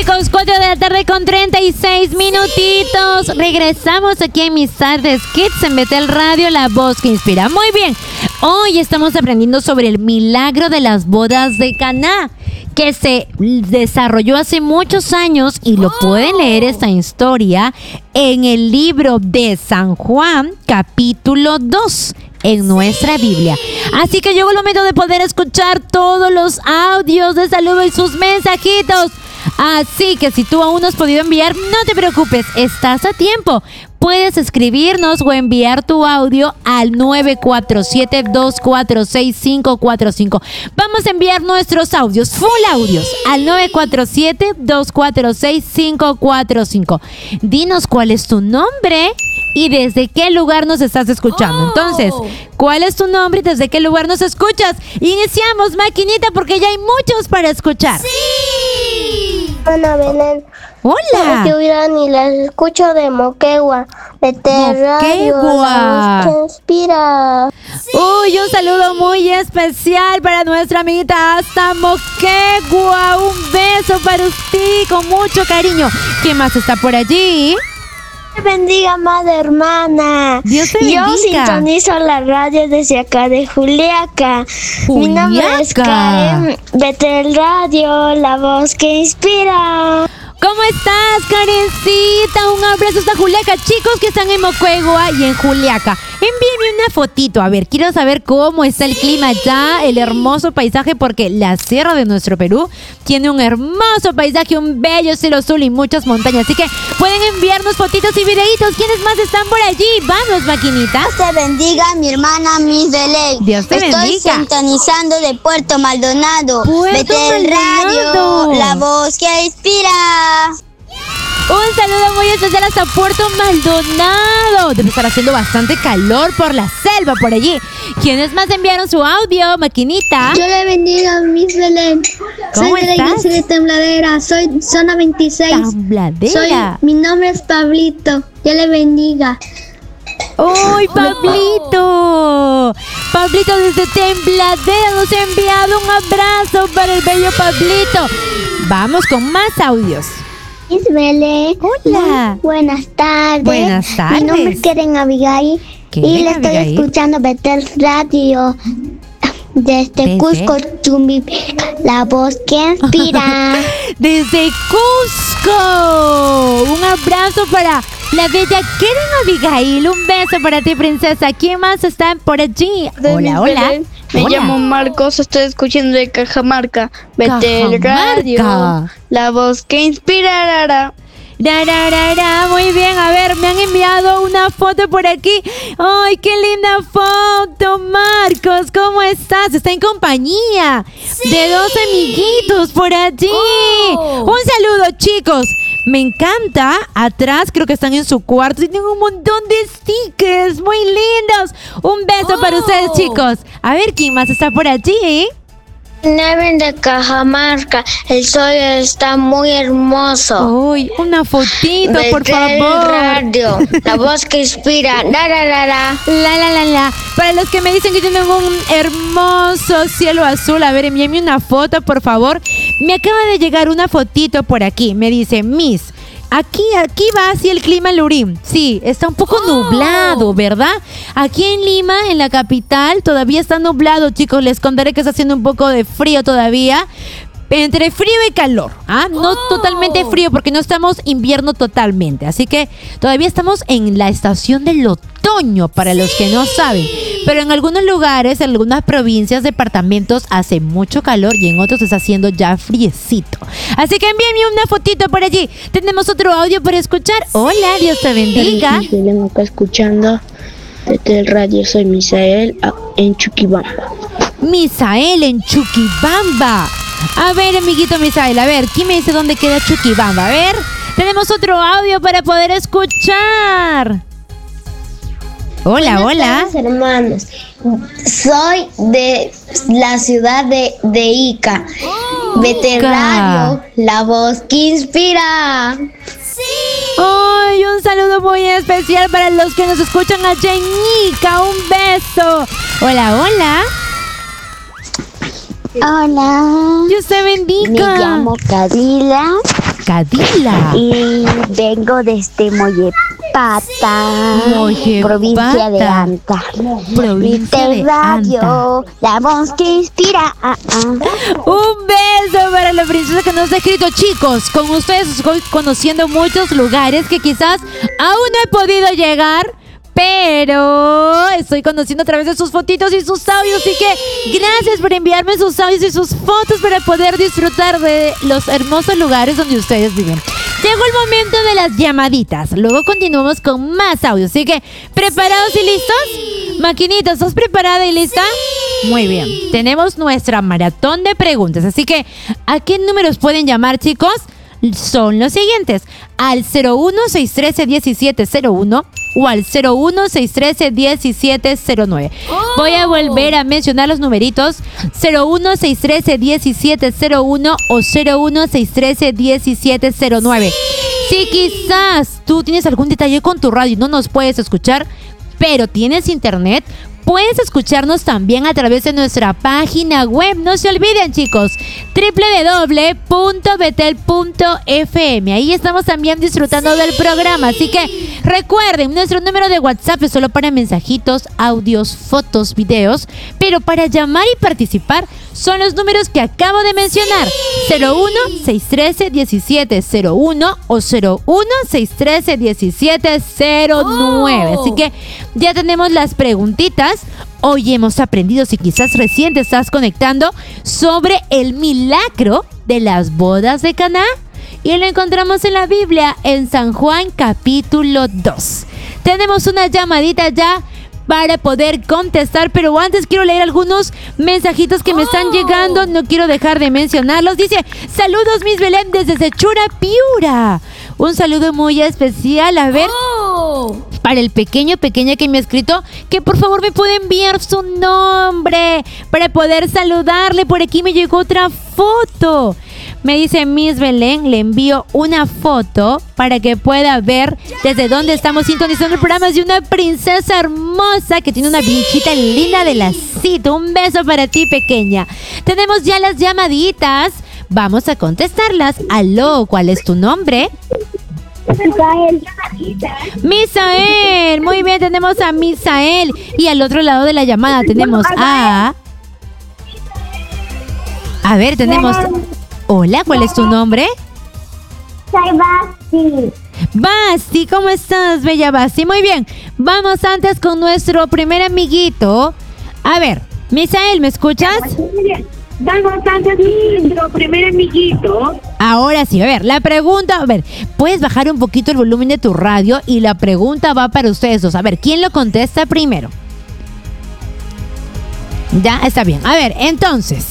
chicos, 4 de la tarde con 36 minutitos. Regresamos aquí en Mis Tardes Kids en Betel Radio, la voz que inspira. Muy bien, hoy estamos aprendiendo sobre el milagro de las bodas de Caná, que se desarrolló hace muchos años y lo pueden leer esta historia en el libro de San Juan, capítulo 2. En nuestra Biblia. Así que llegó el momento de poder escuchar todos los audios de saludo y sus mensajitos. Así que si tú aún no has podido enviar, no te preocupes, estás a tiempo. Puedes escribirnos o enviar tu audio al 947-246-545. Vamos a enviar nuestros audios, full audios, al 947-246-545. Dinos cuál es tu nombre y desde qué lugar nos estás escuchando. Entonces, ¿cuál es tu nombre y desde qué lugar nos escuchas? Iniciamos, maquinita, porque ya hay muchos para escuchar. ¡Sí! Ana Belén. Hola. Yo y las escucho de Moquegua. Betel Radio, la voz que inspira. Uy, un saludo muy especial para nuestra amiguita hasta Moquegua. Un beso para usted con mucho cariño. ¿Quién más está por allí? Dios bendiga, madre hermana. Dios te bendiga. Yo sintonizo la radio desde acá de Juliaca. Mi nombre es Karen. Betel Radio, la voz que inspira. ¿Cómo estás, Karencita? Un abrazo hasta Juliaca. Chicos que están en Moquegua y en Juliaca, envíenme una fotito. A ver, quiero saber cómo está el clima allá, el hermoso paisaje, porque la sierra de nuestro Perú tiene un hermoso paisaje, un bello cielo azul y muchas montañas. Así que pueden enviarnos fotitos y videitos. ¿Quiénes más están por allí? Vamos, maquinita. Dios te bendiga, mi hermana Miss Belén. Dios te bendiga. Estoy sintonizando de Puerto Maldonado. Betel Radio, la voz que inspira. Un saludo muy especial hasta Puerto Maldonado. Debe estar haciendo bastante calor por la selva por allí. ¿Quiénes más enviaron su audio, maquinita? Yo le bendiga, Miss Belén. ¿Cómo Soy de la estás? iglesia de Tembladera. Soy zona 26. Tembladera. Mi nombre es Pablito. Yo le bendiga. ¡Uy, Pablito! Pablito desde Tembladera nos ha enviado un abrazo para el bello Pablito. Vamos con más audios. Miss Belén. Hola. Buenas tardes. Buenas tardes. Mi nombre es Keren Abigail. Keren Y le estoy Abigail. escuchando Betel Radio. Desde Cusco, Chumbi, la voz que inspira. Desde Cusco. Un abrazo para la bella Keren Abigail. Un beso para ti, princesa. ¿Quién más está por allí? Hola, hola. Me Hola. llamo Marcos, estoy escuchando de Cajamarca. Betel Radio, Cajamarca. la voz que inspirará. Muy bien, a ver, me han enviado una foto por aquí. ¡Ay, qué linda foto, Marcos! ¿Cómo estás? Está en compañía de dos amiguitos por allí. Un saludo, chicos. Me encanta. Atrás creo que están en su cuarto y tienen un montón de stickers muy lindos. Un beso para ustedes, chicos. A ver, ¿quién más está por allí? Neven de Cajamarca. El sol está muy hermoso. Uy, una fotito, por Betel favor. Radio, la voz que inspira. La. Para los que me dicen que tienen un hermoso cielo azul, a ver, envíenme una foto, por favor. Me acaba de llegar una fotito por aquí. Me dice, Miss, aquí va así el clima en Lurín. Sí, está un poco nublado, ¿verdad? Aquí en Lima, en la capital, todavía está nublado, chicos. Les contaré que está haciendo un poco de frío todavía. Entre frío y calor, no totalmente frío porque no estamos invierno totalmente, así que todavía estamos en la estación del otoño para los que no saben, pero en algunos lugares, en algunas provincias, departamentos hace mucho calor y en otros está haciendo ya friecito, así que envíenme una fotito por allí. Tenemos otro audio para escuchar. Hola, Dios te bendiga. Vengo acá escuchando desde el radio. Soy Misael en Chuquibamba. Misael en Chuquibamba. A ver, amiguito Misael, a ver, ¿quién me dice dónde queda Chuquibamba? A ver, tenemos otro audio para poder escuchar. Hola, hola. Buenas tardes, hermanos. Soy de la ciudad de Ica. Betel Radio, la voz que inspira. Ay, un saludo muy especial para los que nos escuchan allá en Ica. Un beso. Hola, hola. Hola. Dios te bendiga. Me llamo Cadila Cadila. Y vengo desde Mollepata, provincia de Anta. Provincia de Radio, Anta. la voz que inspira. Un beso para la princesa que nos ha escrito. Chicos, con ustedes estoy conociendo muchos lugares que quizás aún no he podido llegar, pero estoy conociendo a través de sus fotitos y sus audios. Así que gracias por enviarme sus audios y sus fotos para poder disfrutar de los hermosos lugares donde ustedes viven. Llegó el momento de las llamaditas. Luego continuamos con más audios. Así que, ¿preparados y listos? Maquinita, ¿estás preparada y lista? Muy bien. Tenemos nuestra maratón de preguntas. Así que, ¿a qué números pueden llamar, chicos? Son los siguientes: al 01-613-1701 o al 01-613-1709. Voy a volver a mencionar los numeritos: 01-613-1701 o 01-613-1709. Si quizás tú tienes algún detalle con tu radio y no nos puedes escuchar, pero tienes internet, puedes escucharnos también a través de nuestra página web. No se olviden, chicos, www.betel.fm. Ahí estamos también disfrutando del programa. Así que recuerden, nuestro número de WhatsApp es solo para mensajitos, audios, fotos, videos. Pero para llamar y participar son los números que acabo de mencionar: 01-613-1701 o 01-613-1709. Así que ya tenemos las preguntitas. Hoy hemos aprendido, si quizás recién te estás conectando, sobre el milagro de las bodas de Caná. Y lo encontramos en la Biblia, en San Juan capítulo 2. Tenemos una llamadita ya para poder contestar, pero antes quiero leer algunos mensajitos que me están llegando. No quiero dejar de mencionarlos. Dice: saludos, Miss Belén, desde Sechura, Piura. Un saludo muy especial. A ver, para el pequeña que me ha escrito, que por favor me puede enviar su nombre para poder saludarle. Por aquí me llegó otra foto. Me dice: Miss Belén, le envío una foto para que pueda ver desde dónde estamos sintonizando el programa. Es de una princesa hermosa que tiene una vinchita linda de lacito. Un beso para ti, pequeña. Tenemos ya las llamaditas. Vamos a contestarlas. Aló, ¿cuál es tu nombre? Misael. Muy bien, tenemos a Misael. Y al otro lado de la llamada tenemos a ver, tenemos... Hola, ¿cuál es tu nombre? Soy Basti. Basti, ¿cómo estás, bella Basti? Muy bien, vamos antes con nuestro primer amiguito. A ver, Misael, ¿me escuchas? Vamos antes con nuestro primer amiguito. Ahora sí, a ver, la pregunta, a ver, puedes bajar un poquito el volumen de tu radio y la pregunta va para ustedes dos. A ver, ¿quién lo contesta primero? Ya, está bien. A ver, entonces,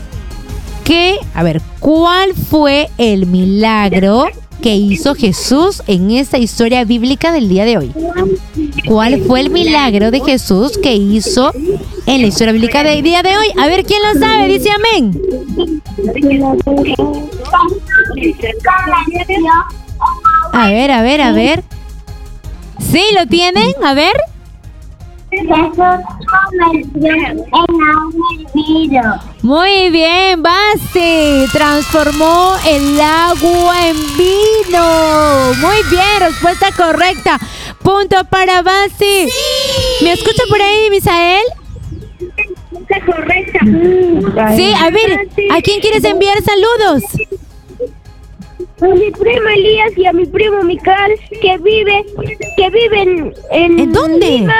¿cuál fue el milagro que hizo Jesús en esta historia bíblica del día de hoy? ¿Cuál fue el milagro de Jesús que hizo en la historia bíblica del día de hoy? A ver, ¿quién lo sabe? Dice amén. A ver. ¿Sí lo tienen? A ver. Muy bien, Basti. Transformó el agua en vino. Muy bien, respuesta correcta. Punto para Basti. ¿Me escucha por ahí, Misael? Correcta. Sí, a ver, ¿a quién quieres enviar saludos? A mi primo Elías y a mi primo Mical, que viven ¿En dónde? Lima.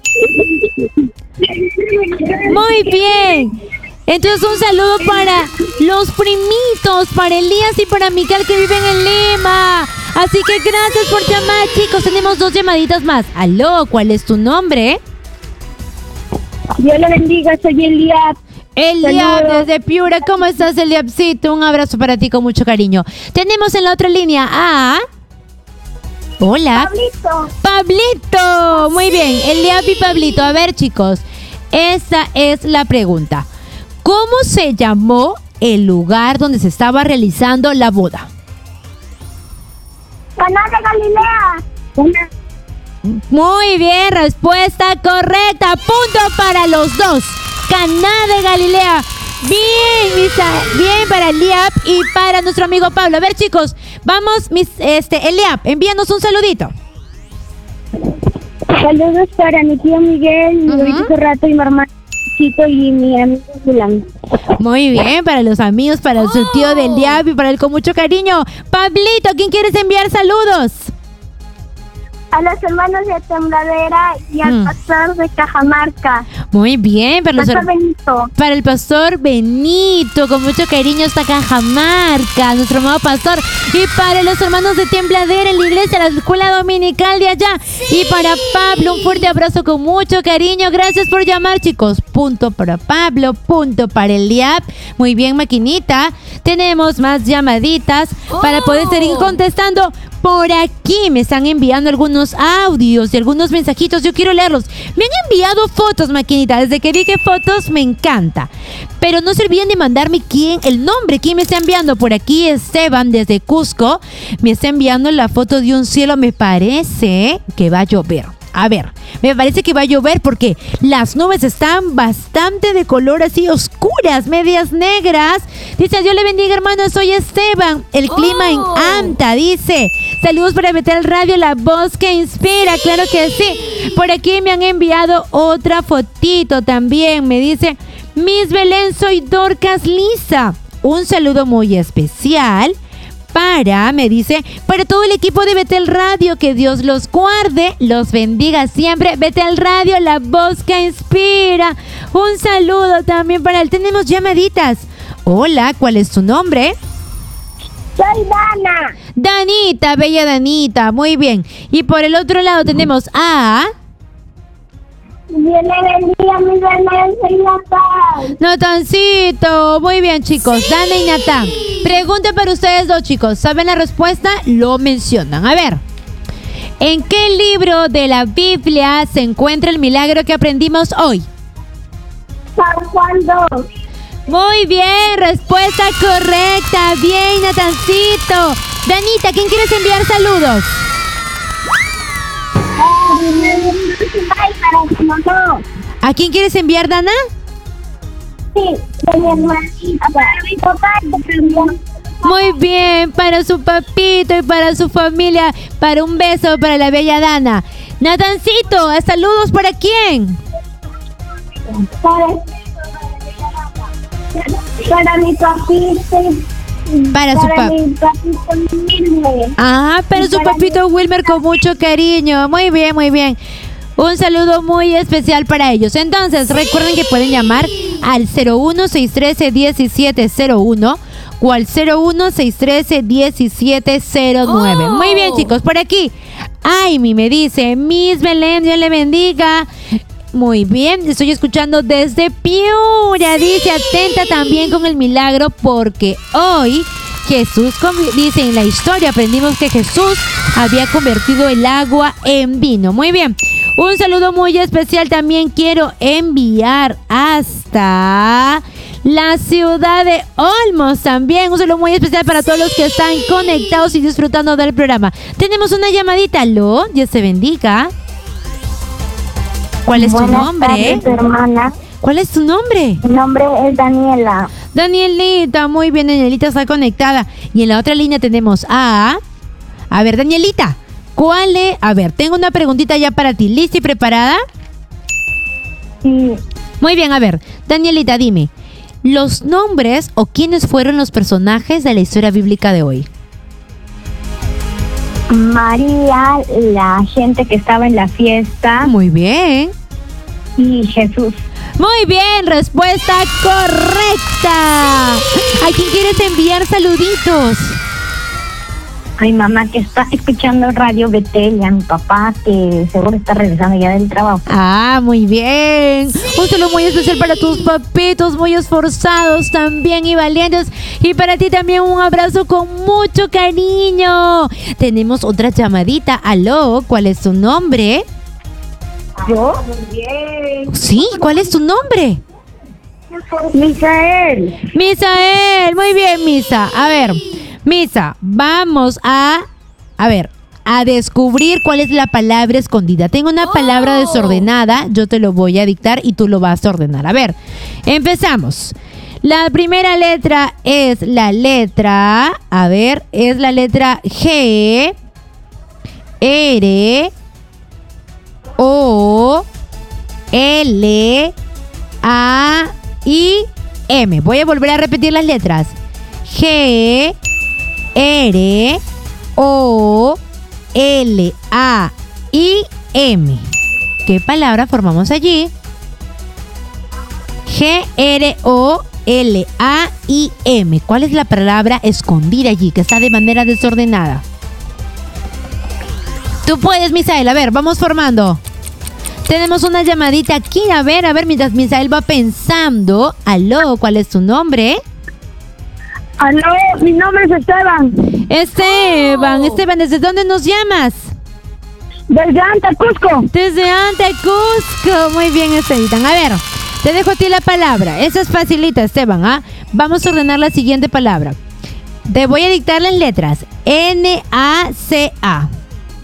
Muy bien. Entonces un saludo para los primitos, para Elías y para Mical, que viven en Lima. Así que gracias por llamar, chicos. Tenemos 2 llamaditas más. Aló, ¿cuál es tu nombre? Dios lo bendiga, soy Eliab. Eliab desde Piura. ¿Cómo estás, Eliabcito? Un abrazo para ti con mucho cariño. Tenemos en la otra línea a... Hola. Pablito. Muy bien, Eliab y Pablito. A ver, chicos, esa es la pregunta. ¿Cómo se llamó el lugar donde se estaba realizando la boda? Caná de Galilea. Muy bien, respuesta correcta. Punto para los dos. Caná de Galilea. Bien, Misa. Bien para Eliab y para nuestro amigo Pablo. A ver, chicos, vamos, Eliab, envíanos un saludito. Saludos para mi tío Miguel, mi abuelito Rato y mi hermano Chico y mi amigo Julián. Muy bien, para los amigos, para su tío del Eliab y para él con mucho cariño. Pablito, ¿quién quieres enviar saludos? A los hermanos de Tembladera y al pastor de Cajamarca. Muy bien, para el pastor Benito, con mucho cariño hasta Cajamarca, nuestro amado pastor. Y para los hermanos de Tembladera en la iglesia, la escuela dominical de allá. Y para Pablo, un fuerte abrazo con mucho cariño. Gracias por llamar, chicos. Punto para Pablo, punto para Eliab. Muy bien, maquinita. Tenemos más llamaditas para poder seguir contestando. Por aquí me están enviando algunos audios y algunos mensajitos. Yo quiero leerlos. Me han enviado fotos, maquinita. Desde que dije fotos, me encanta. Pero no se olviden de mandarme el nombre. ¿Quién me está enviando? Por aquí Esteban, desde Cusco. Me está enviando la foto de un cielo. Me parece que va a llover. A ver, me parece que va a llover porque las nubes están bastante de color así oscuras, medias negras. Dice, Dios le bendiga, hermano, soy Esteban. El clima en Anta, dice. Saludos para Betel Radio, la voz que inspira. Claro que sí. Por aquí me han enviado otra fotito también. Me dice, Miss Belén, soy Dorcas Lisa. Un saludo muy especial para todo el equipo de Betel Radio, que Dios los guarde, los bendiga siempre. Betel Radio, la voz que inspira. Un saludo también para él. Tenemos llamaditas. Hola, ¿cuál es tu nombre? Soy Dana. Danita, bella Danita, muy bien. Y por el otro lado tenemos a... Dios le bendiga, mi Belén, soy Natán. Natancito, muy bien, chicos. Dana y Natán. Pregunta para ustedes dos, chicos. ¿Saben la respuesta? Lo mencionan. A ver. ¿En qué libro de la Biblia se encuentra el milagro que aprendimos hoy? San Juan 2. Muy bien, respuesta correcta. Bien, Natancito. Danita, ¿quién quieres enviar saludos? ¿A quién quieres enviar, Dana? Sí, de mi hermanita, para mi papá también. Muy bien, para su papito y para su familia. Para un beso para la bella Dana. Natancito, ¿saludos para quién? Para mi papito. Para su papito Wilmer. Ah, para su papito Wilmer con mucho cariño. Muy bien, muy bien. Un saludo muy especial para ellos. Entonces, recuerden que pueden llamar al 01-613-1701 o al 01-613-1709. Muy bien, chicos, por aquí. Aimi me dice, Miss Belén, Dios le bendiga. Muy bien, estoy escuchando desde Piura. Dice, atenta también con el milagro porque hoy Jesús, dice, en la historia aprendimos que Jesús había convertido el agua en vino. Muy bien. Un saludo muy especial también quiero enviar hasta la ciudad de Olmos también. Un saludo muy especial para todos los que están conectados y disfrutando del programa. Tenemos una llamadita. ¿Aló? Dios te bendiga. ¿Cuál es tu nombre? Buenas tardes, hermana. ¿Cuál es tu nombre? Mi nombre es Daniela. Danielita, muy bien, Danielita está conectada. Y en la otra línea tenemos a ver, Danielita. ¿Cuál es? A ver, tengo una preguntita ya para ti. ¿Lista y preparada? Sí. Muy bien, a ver. Danielita, dime. ¿Los nombres o quiénes fueron los personajes de la historia bíblica de hoy? María, la gente que estaba en la fiesta. Muy bien. Y Jesús. Muy bien, respuesta correcta. ¿A quién quieres enviar saluditos? A mi mamá que está escuchando Radio Betel y a mi papá que seguro está regresando ya del trabajo. Ah, muy bien. Un saludo muy especial para tus papitos, muy esforzados también y valientes. Y para ti también un abrazo con mucho cariño. Tenemos otra llamadita. Aló, ¿cuál es tu nombre? ¿Yo? Sí, ¿cuál es tu nombre? Misael. Misael, muy bien, Misa. A ver, Misa, vamos a descubrir cuál es la palabra escondida. Tengo una palabra desordenada, yo te lo voy a dictar y tú lo vas a ordenar. A ver, empezamos. La primera letra es la letra, es la letra G, R, O, L, A, I, M. Voy a volver a repetir las letras. G, R, O, L, A, I, M. ¿Qué palabra formamos allí? G, R, O, L, A, I, M. ¿Cuál es la palabra escondida allí, que está de manera desordenada? Tú puedes, Misael. A ver, vamos formando. Tenemos una llamadita aquí. A ver, mientras Misael va pensando. Aló, ¿cuál es tu nombre? Aló, mi nombre es Esteban. Esteban, ¿desde dónde nos llamas? Desde Antacusco. Desde Antacusco. Muy bien, Esteban. A ver, te dejo a ti la palabra. Esa es facilita, Esteban, ¿ah? Vamos a ordenar la siguiente palabra. Te voy a dictar las letras. N-A-C-A.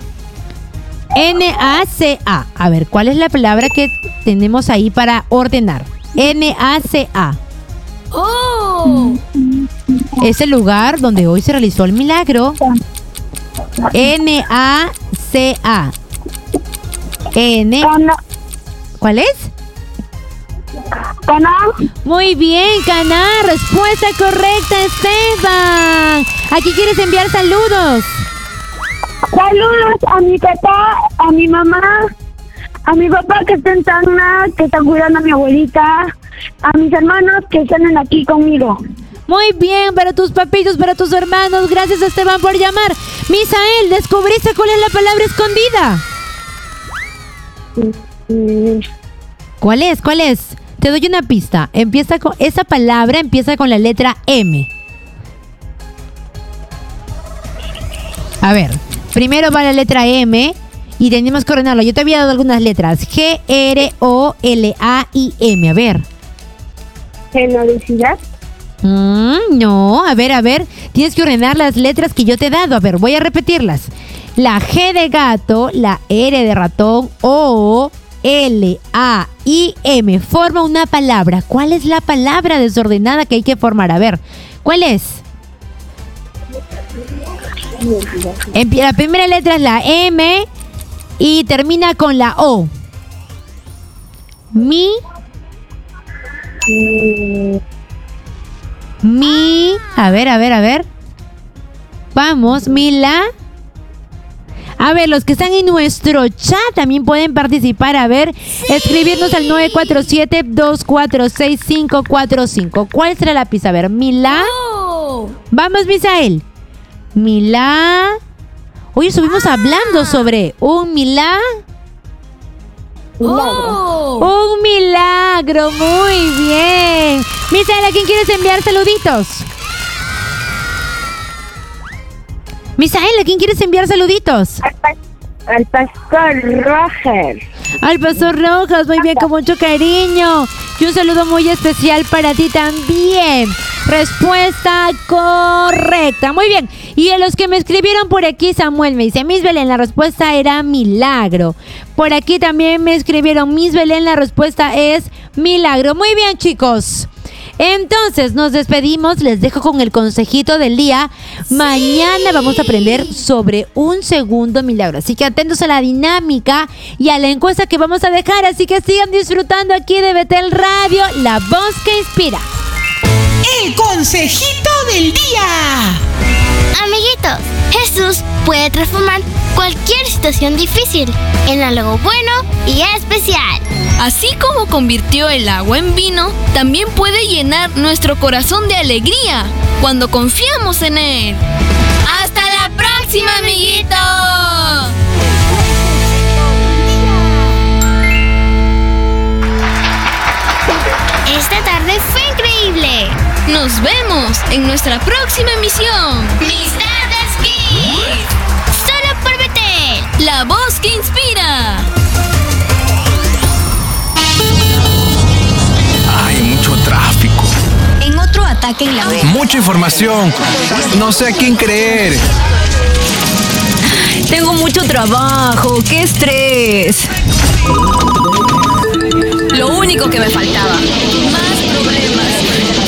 N-A-C-A. A ver, ¿cuál es la palabra que tenemos ahí para ordenar? N-A-C-A. Es el lugar donde hoy se realizó el milagro. N-A-C-A. N. ¿Cuál es? Caná. Muy bien, Caná. Respuesta correcta, Esteban. Aquí quieres enviar saludos. Saludos a mi papá, a mi mamá, a mi papá que está en Tacna, que está cuidando a mi abuelita, a mis hermanos que están aquí conmigo. Muy bien, para tus papitos, para tus hermanos. Gracias, Esteban, por llamar. Misael, ¿descubriste cuál es la palabra escondida? ¿Cuál es? Te doy una pista. Esa palabra empieza con la letra M. A ver, primero va la letra M y tenemos que ordenarlo. Yo te había dado algunas letras. G, R, O, L, A, I, M. A ver. ¿Generosidad? No, a ver. Tienes que ordenar las letras que yo te he dado. A ver, voy a repetirlas. La G de gato, la R de ratón, O, L, A, I, M. Forma una palabra. ¿Cuál es la palabra desordenada que hay que formar? A ver, ¿cuál es? La primera letra es la M y termina con la O. Mi. A ver. Vamos, Mila. A ver, los que están en nuestro chat también pueden participar. A ver, escribirnos al 947-246-545. ¿Cuál será la pista? A ver, Mila. Vamos, Misael. Mila. Hoy estuvimos hablando sobre un milagro. Un milagro, muy bien. Misael, ¿a quién quieres enviar saluditos? Misael, ¿a quién quieres enviar saluditos? Al pastor Roger. Al pastor Rojas, muy bien, con mucho cariño. Y un saludo muy especial para ti también. Respuesta correcta. Muy bien. Y a los que me escribieron por aquí, Samuel me dice, Miss Belén, la respuesta era milagro. Por aquí también me escribieron, Miss Belén, la respuesta es milagro. Muy bien, chicos. Entonces nos despedimos, les dejo con el consejito del día. Mañana vamos a aprender sobre un segundo milagro. Así que atentos a la dinámica y a la encuesta que vamos a dejar. Así que sigan disfrutando aquí de Betel Radio, la voz que inspira. El consejito del día. Amiguitos, Jesús puede transformar cualquier situación difícil en algo bueno y especial. Así como convirtió el agua en vino, también puede llenar nuestro corazón de alegría cuando confiamos en Él. ¡Hasta la próxima, amiguitos! Esta tarde fue increíble. Nos vemos en nuestra próxima emisión. Mis Tardes Kids. Solo por Betel, la voz que inspira. Hay mucho tráfico. En otro ataque en la red. Mucha información. No sé a quién creer. Tengo mucho trabajo. ¡Qué estrés! Lo único que me faltaba. Más problemas.